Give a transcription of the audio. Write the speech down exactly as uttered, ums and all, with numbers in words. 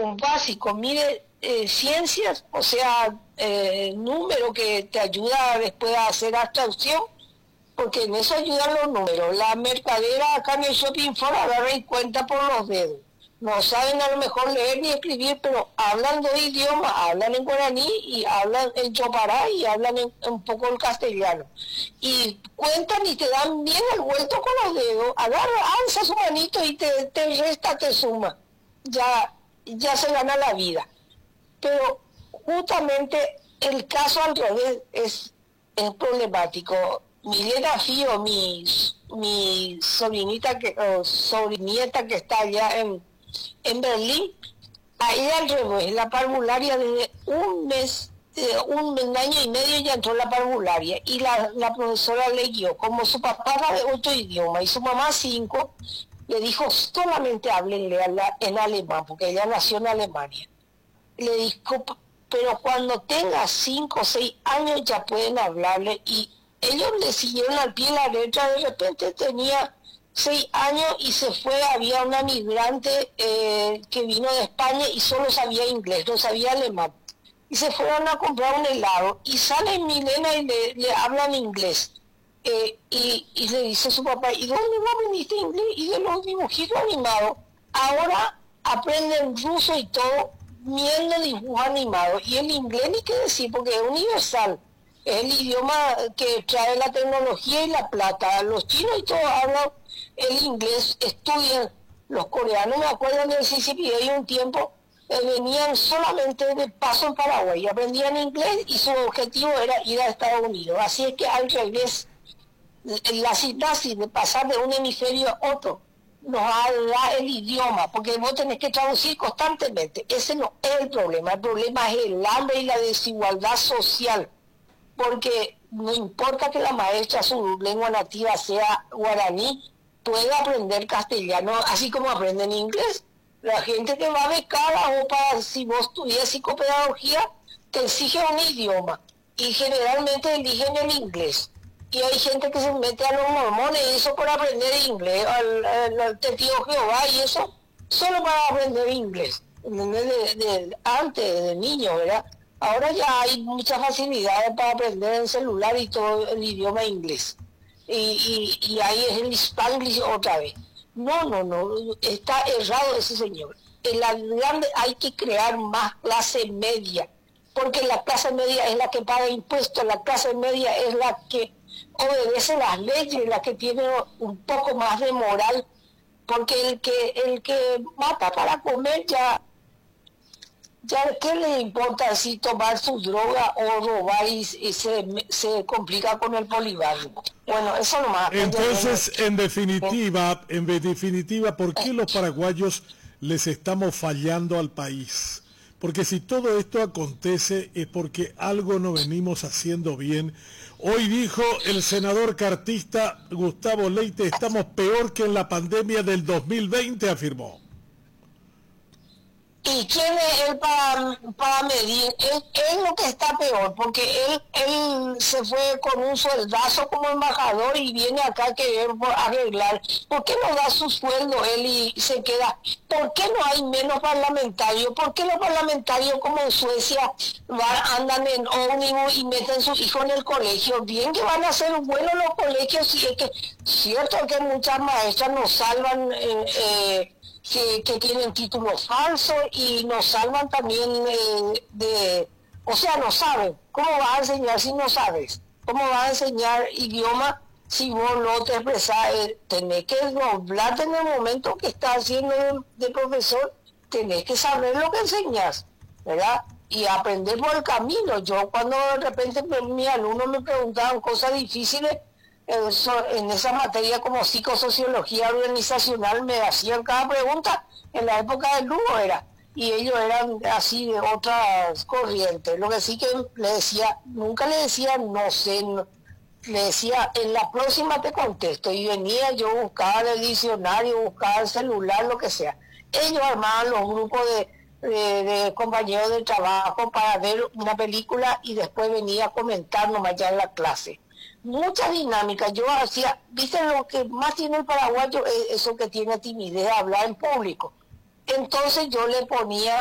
un básico, mire, eh, ciencias, o sea, eh, número que te ayuda después a hacer abstracción, porque en eso ayudan los números. La mercadera acá en el shopping for agarra y cuenta por los dedos. No saben a lo mejor leer ni escribir, pero hablan dos idiomas, hablan en guaraní y hablan en chopará y hablan en, un poco el castellano. Y cuentan y te dan bien el vuelto con los dedos, agarra, alza su manito y te, te resta, te suma. Ya, ya se gana la vida. Pero justamente el caso al revés es, es problemático. Milena Fío, mi, mi sobrinita que, o sobrinieta que está allá en, en Berlín, ahí al revés, la parvularia desde un mes, eh, un año y medio ya entró la parvularia y la, la profesora leyó, como su papá era de otro idioma y su mamá cinco, le dijo solamente háblenle en alemán, porque ella nació en Alemania. Le dijo, pero cuando tenga cinco o seis años ya pueden hablarle, y ellos le siguieron al pie de la letra. De repente tenía seis años y se fue, había una migrante eh, que vino de España y solo sabía inglés, no sabía alemán. Y se fueron a comprar un helado y sale Milena y le, le hablan inglés. Eh, y, y le dice a su papá, ¿y dónde no aprendiste inglés? Y de los dibujitos animados. Ahora aprenden ruso y todo viendo dibujos animados. Y el inglés ni qué decir, porque es universal. Es el idioma que trae la tecnología y la plata. Los chinos y todos hablan el inglés, estudian. Los coreanos, me acuerdo del C C P A un tiempo, eh, venían solamente de paso en Paraguay, aprendían inglés y su objetivo era ir a Estados Unidos. Así es que al revés, la sintaxis de pasar de un hemisferio a otro nos da el idioma, porque vos tenés que traducir constantemente. Ese no es el problema. El problema es el hambre y la desigualdad social, porque no importa que la maestra, su lengua nativa sea guaraní, puede aprender castellano así como aprenden inglés. La gente que va becada o para, si vos estudias psicopedagogía, te exige un idioma y generalmente eligen el inglés. Y hay gente que se mete a los mormones y eso por aprender inglés, al, al, al testigo de Jehová y eso, solo para aprender inglés. De, de, antes, de niño, ¿verdad? Ahora ya hay muchas facilidades para aprender en celular y todo el idioma inglés. Y, y, y ahí es el Spanglish otra vez. No, no, no, está errado ese señor. En la grande hay que crear más clase media, porque la clase media es la que paga impuestos, la clase media es la que obedece las leyes, la que tiene un poco más de moral, porque el que el que mata para comer ya ya qué le importa si tomar su droga o robar y, y se, se complica con el polibarrio. Bueno, eso nomás. Entonces, en definitiva, en definitiva, ¿por qué los paraguayos les estamos fallando al país? Porque si todo esto acontece es porque algo no venimos haciendo bien. Hoy dijo el senador cartista Gustavo Leite, estamos peor que en la pandemia del dos mil veinte, afirmó. ¿Y quién es él para, para medir? Él, él lo que está peor, porque él, él se fue con un sueldazo como embajador y viene acá a querer arreglar. ¿Por qué no da su sueldo él y se queda? ¿Por qué no hay menos parlamentarios? ¿Por qué los parlamentarios como en Suecia van, andan en ómnibus y meten sus hijos en el colegio? Bien que van a ser buenos los colegios, si es que cierto que muchas maestras nos salvan eh, eh, Que, que tienen títulos falsos y nos salvan también eh, de, o sea, no saben. ¿Cómo vas a enseñar si no sabes? ¿Cómo vas a enseñar idioma si vos no te expresás? Eh, tenés que doblarte en el momento que estás haciendo de, de profesor, tenés que saber lo que enseñas, ¿verdad? Y aprender por el camino. Yo cuando de repente mis alumnos me preguntaban cosas difíciles, en esa materia como psicosociología organizacional, me hacían cada pregunta. En la época del Lugo era, y ellos eran así de otras corrientes. Lo que sí que le decía, nunca le decía no sé, no, le decía en la próxima te contesto, y venía yo, buscaba el diccionario, buscaba el celular, lo que sea. Ellos armaban los grupos de, de, de compañeros de trabajo para ver una película y después venía a comentar nomás ya en la clase. Muchas dinámicas. Yo hacía, viste, lo que más tiene el paraguayo es eso que tiene timidez de hablar en público. Entonces yo le ponía